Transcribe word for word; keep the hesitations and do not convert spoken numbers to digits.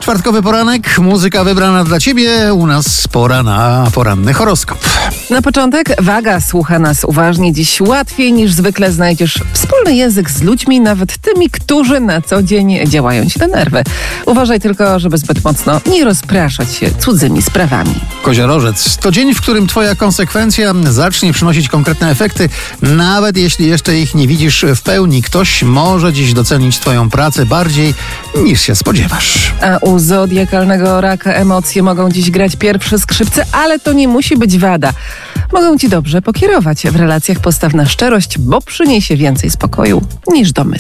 Czwartkowy poranek, muzyka wybrana dla Ciebie, u nas pora na poranny horoskop. Na początek waga słucha nas uważnie. Dziś łatwiej niż zwykle znajdziesz wspólny język z ludźmi, nawet tymi, którzy na co dzień działają Ci na nerwy. Uważaj tylko, żeby zbyt mocno nie rozpraszać się cudzymi sprawami. Koziorożec, to dzień, w którym Twoja konsekwencja zacznie przynosić konkretne efekty, nawet jeśli jeszcze ich nie widzisz w pełni. Ktoś może dziś docenić Twoją pracę bardziej niż się spodziewasz. A u zodiakalnego raka emocje mogą dziś grać pierwsze skrzypce, ale to nie musi być wada. Mogą Ci dobrze pokierować. W relacjach postaw na szczerość, bo przyniesie więcej spokoju niż domysłu.